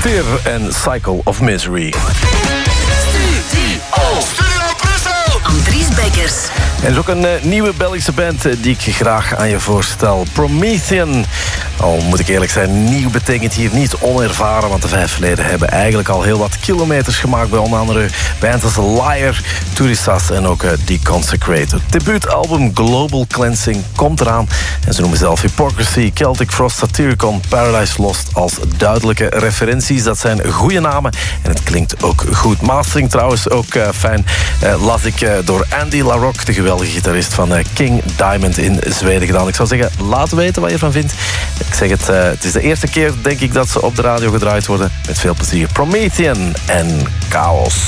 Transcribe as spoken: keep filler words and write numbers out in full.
Fear en Cycle of Misery. Studio Brussel. Andries Beckers. En er is ook een uh, nieuwe Belgische band uh, die ik graag aan je voorstel. Promethean. Al moet ik eerlijk zijn, nieuw betekent hier niet onervaren, want de vijf verleden hebben eigenlijk al heel wat kilometers gemaakt bij onder andere bands als Liar, Touristas en ook uh, Deconsecrate. Het debuutalbum Global Cleansing komt eraan en ze noemen zelf Hypocrisy, Celtic Frost, Satyricon, Paradise Lost als duidelijke referenties. Dat zijn goede namen en het klinkt ook goed. Mastering trouwens ook uh, fijn, uh, las ik uh, door Andy LaRocque, de geweldige gitarist van uh, King Diamond in Zweden gedaan. Ik zou zeggen, laat weten wat je ervan vindt. Ik zeg het, uh, het is de eerste keer denk ik dat ze op de radio gedraaid worden. Met veel plezier. Promethean en Chaos.